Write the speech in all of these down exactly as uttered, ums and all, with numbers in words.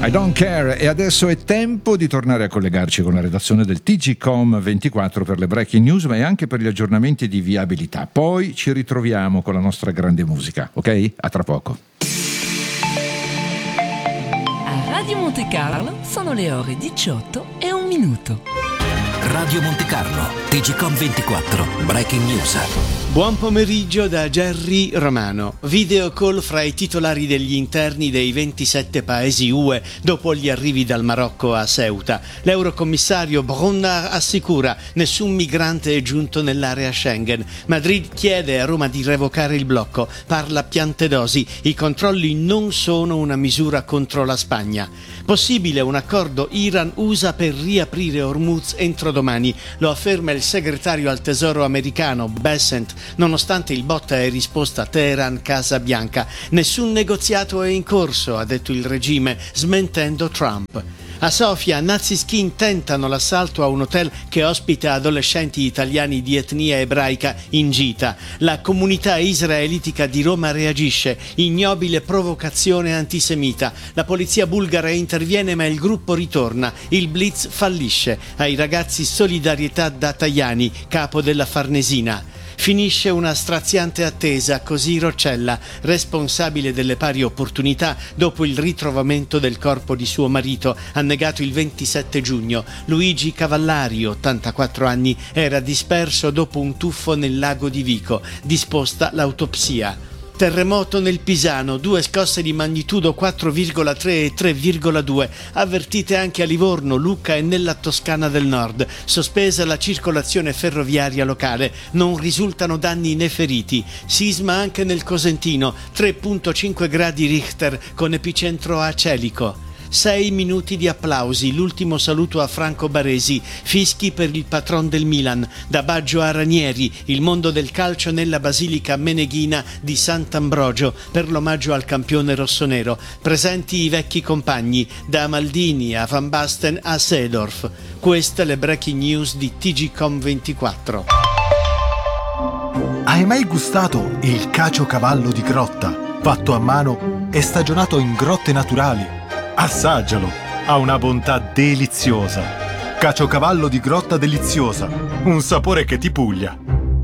I don't care. E adesso è tempo di tornare a collegarci con la redazione del T G Com ventiquattro per le breaking news, ma anche per gli aggiornamenti di viabilità. Poi ci ritroviamo con la nostra grande musica, ok? A tra poco. A Radio Monte Carlo sono le ore diciotto e un minuto. Radio Monte Carlo, T G Com ventiquattro, breaking news. Buon pomeriggio da Gerry Romano. Video call fra i titolari degli interni dei ventisette paesi U E dopo gli arrivi dal Marocco a Ceuta. L'eurocommissario Brunner assicura: nessun migrante è giunto nell'area Schengen. Madrid chiede a Roma di revocare il blocco. Parla Piantedosi: i controlli non sono una misura contro la Spagna. Possibile un accordo Iran-U S A per riaprire Hormuz entro domani, lo afferma il segretario al tesoro americano Bessent, nonostante il botta e risposta Teheran-Casa Bianca. Nessun negoziato è in corso, ha detto il regime, smentendo Trump. A Sofia, nazi skin tentano l'assalto a un hotel che ospita adolescenti italiani di etnia ebraica in gita. La comunità israelitica di Roma reagisce: ignobile provocazione antisemita. La polizia bulgara interviene ma il gruppo ritorna. Il blitz fallisce. Ai ragazzi solidarietà da Tajani, capo della Farnesina. Finisce una straziante attesa, così Roccella, responsabile delle pari opportunità, dopo il ritrovamento del corpo di suo marito, annegato il ventisette giugno. Luigi Cavallari, ottantaquattro anni, era disperso dopo un tuffo nel lago di Vico. Disposta l'autopsia. Terremoto nel Pisano, due scosse di magnitudo quattro virgola tre e tre virgola due, avvertite anche a Livorno, Lucca e nella Toscana del Nord. Sospesa la circolazione ferroviaria locale, non risultano danni né feriti. Sisma anche nel Cosentino, tre virgola cinque gradi Richter con epicentro a Celico. Sei minuti di applausi, l'ultimo saluto a Franco Baresi, fischi per il patron del Milan, da Baggio a Ranieri, il mondo del calcio nella Basilica Meneghina di Sant'Ambrogio per l'omaggio al campione rossonero, presenti i vecchi compagni, da Maldini a Van Basten a Seedorf. Queste le breaking news di T G Com ventiquattro. Hai mai gustato il caciocavallo di grotta, fatto a mano e stagionato in grotte naturali? Assaggialo, ha una bontà deliziosa. Caciocavallo di grotta deliziosa, un sapore che ti puglia.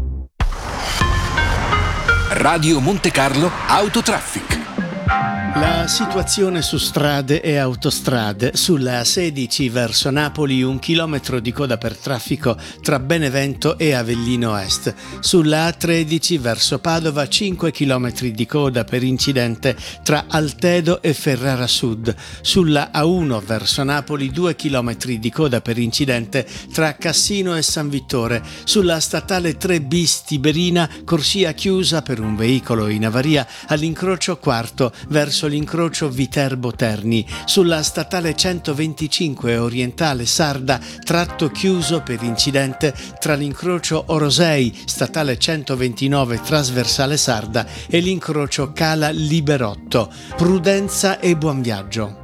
Radio Monte Carlo Autotraffic. La situazione su strade e autostrade: sulla A sedici verso Napoli un chilometro di coda per traffico tra Benevento e Avellino Est. Sulla A tredici verso Padova cinque chilometri di coda per incidente tra Altedo e Ferrara Sud. Sulla A uno verso Napoli due chilometri di coda per incidente tra Cassino e San Vittore. Sulla statale tre bis Tiberina corsia chiusa per un veicolo in avaria all'incrocio quarto verso l'incrocio Viterbo-Terni. Sulla statale centoventicinque orientale Sarda tratto chiuso per incidente tra l'incrocio Orosei, statale centoventinove trasversale Sarda, e l'incrocio Cala Liberotto. Prudenza e buon viaggio.